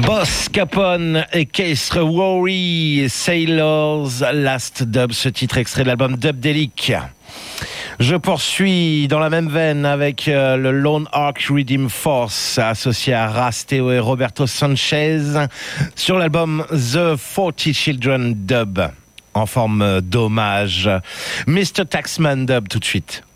Boss Capone et Case Worry, Sailors Last Dub, ce titre extrait de l'album Dubdelic. Je poursuis dans la même veine avec le Lone Ark Redeem Force associé à Rasteo et Roberto Sanchez sur l'album The 40 Children Dub en forme d'hommage. Mr. Taxman Dub tout de suite.